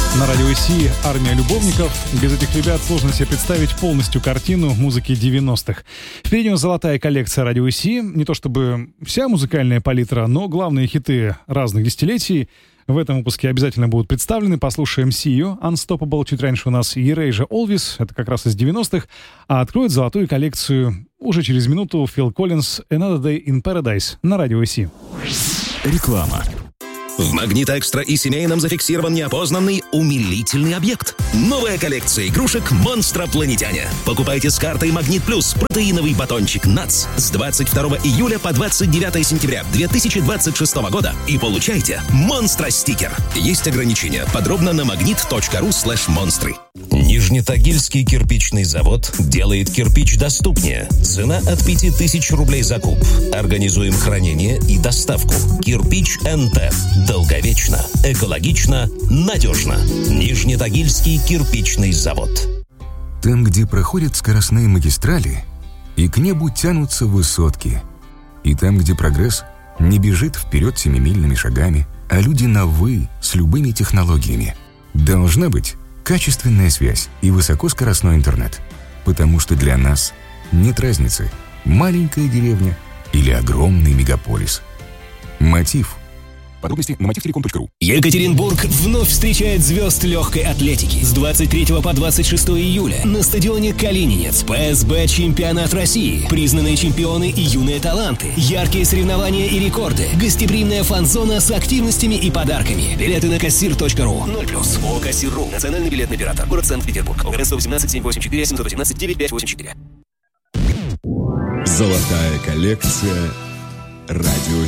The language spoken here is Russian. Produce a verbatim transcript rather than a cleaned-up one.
На радио Си «Армия любовников». Без этих ребят сложно себе представить полностью картину музыки девяностых. Впереди у нас золотая коллекция радио Си. Не то чтобы вся музыкальная палитра, но главные хиты разных десятилетий в этом выпуске обязательно будут представлены. Послушаем Сию, Unstoppable. Чуть раньше у нас Erasure Always, это как раз из девяностых. А откроет золотую коллекцию уже через минуту Фил Коллинз «Another Day in Paradise» на радио Си. Реклама. В «Магнит Экстра» и семейном зафиксирован неопознанный умилительный объект. Новая коллекция игрушек «Монстропланетяне». Покупайте с картой «Магнит Плюс» протеиновый батончик «Натс» с двадцать второго июля по двадцать девятое сентября две тысячи двадцать шестого года и получайте «Монстро-стикер». Есть ограничения. Подробно на магнит точка ру слэш монстры. Нижнетагильский кирпичный завод делает кирпич доступнее. Цена от пяти тысяч рублей за куб. Организуем хранение и доставку. Кирпич эн тэ. Долговечно, экологично, надежно. Нижнетагильский кирпичный завод. Там, где проходят скоростные магистрали, и к небу тянутся высотки. И там, где прогресс не бежит вперед семимильными шагами, а люди на «вы» с любыми технологиями. Должна быть качественная связь и высокоскоростной интернет. Потому что для нас нет разницы, маленькая деревня или огромный мегаполис. Мотив. Подробности на мотив телеком точка ру. Екатеринбург вновь встречает звезд легкой атлетики. С двадцать третьего по двадцать шестое июля на стадионе Калининец. пэ эс бэ Чемпионат России. Признанные чемпионы и юные таланты. Яркие соревнования и рекорды. Гостеприимная фан-зона с активностями и подарками. Билеты на кассир точка ру. ноль плюс. ООО «Кассир точка ру». Национальный билетный оператор. Город Санкт-Петербург. ОГРН сто восемнадцать семь восемь четыре семь один восемь девять пять восемь четыре. Золотая коллекция радио